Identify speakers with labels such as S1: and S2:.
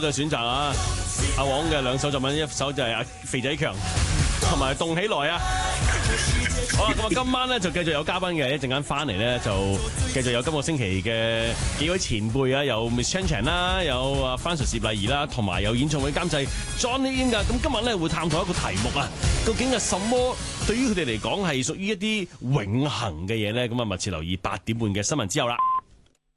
S1: 嘅選擇啊！阿黃嘅兩首作品，一首就係阿肥仔強，同埋動起來啊！好啦，咁啊，今晚咧就繼續有嘉賓嘅，一陣間翻嚟咧就繼續有今個星期嘅幾位前輩啊，有 Miss Chan Chan 啦，有阿 Francis 葉麗儀啦，同埋有演唱會監製 Johnny In 噶。咁今日咧會探討一個題目啊，究竟係什麼對於佢哋嚟講係屬於一啲永恆嘅嘢咧？咁啊，密切留意8點半嘅新聞之後啦。